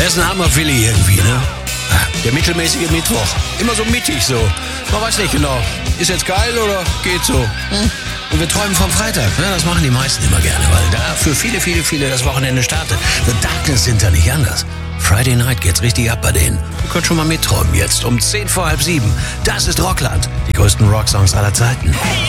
Er ist ein armer Willi irgendwie, ne? Der mittelmäßige Mittwoch. Immer so mittig so. Man weiß nicht genau, ist jetzt geil oder geht so? Und wir träumen vom Freitag. Ja, das machen die meisten immer gerne, weil da für viele das Wochenende startet. The Darkness sind da nicht anders. Friday Night geht's richtig ab bei denen. Ihr könnt schon mal mitträumen jetzt um 6:50. Das ist Rockland. Die größten Rocksongs aller Zeiten.